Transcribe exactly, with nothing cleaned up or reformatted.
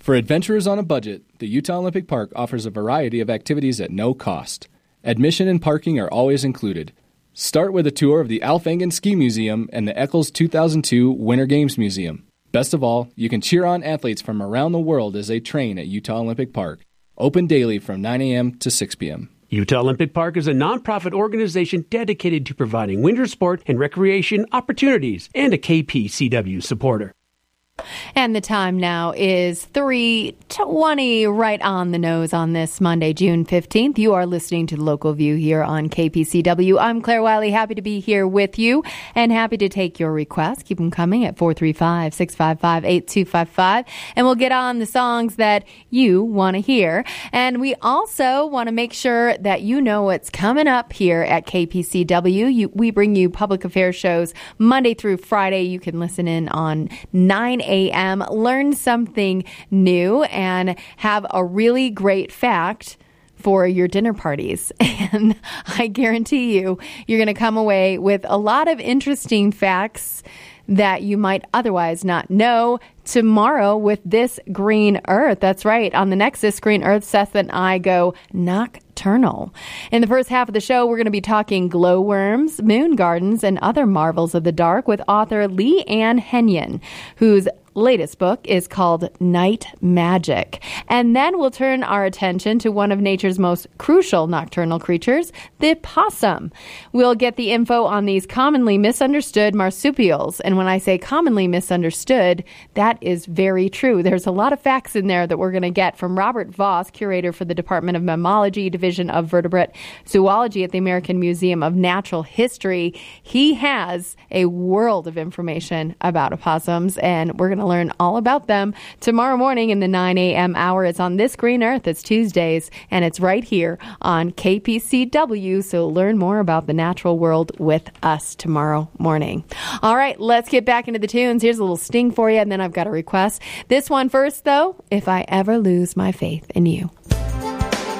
For adventurers on a budget, the Utah Olympic Park offers a variety of activities at no cost. Admission and parking are always included. Start with a tour of the Alf Engen Ski Museum and the Eccles two thousand two Winter Games Museum. Best of all, you can cheer on athletes from around the world as they train at Utah Olympic Park. Open daily from nine a.m. to six p.m. Utah Olympic Park is a nonprofit organization dedicated to providing winter sport and recreation opportunities and a K P C W supporter. And the time now is three twenty, right on the nose on this Monday, June fifteenth. You are listening to Local View here on K P C W. I'm Claire Wiley, happy to be here with you and happy to take your requests. Keep them coming at four three five, six five five, eight two five five. And we'll get on the songs that you want to hear. And we also want to make sure that you know what's coming up here at K P C W. You, we bring you public affairs shows Monday through Friday. You can listen in on nine a.m., learn something new, and have a really great fact for your dinner parties. And I guarantee you, you're going to come away with a lot of interesting facts that you might otherwise not know tomorrow with This Green Earth. That's right. On the next This Green Earth, Seth and I go nocturnal. In the first half of the show, we're going to be talking glowworms, moon gardens, and other marvels of the dark with author Lee Ann Henyon, whose latest book is called Night Magic. And then we'll turn our attention to one of nature's most crucial nocturnal creatures, the possum. We'll get the info on these commonly misunderstood marsupials. And when I say commonly misunderstood, that is very true. There's a lot of facts in there that we're going to get from Robert Voss, curator for the Department of Mammalogy, Division of Vertebrate Zoology at the American Museum of Natural History. He has a world of information about opossums, and we're going to learn all about them tomorrow morning in the nine a.m. hour. It's on This Green Earth. It's Tuesdays, and it's right here on K P C W. So learn more about the natural world with us tomorrow morning. All right, let's get back into the tunes. Here's a little sting for you, and then I've got a request. This one first, though, If I Ever Lose My Faith in You.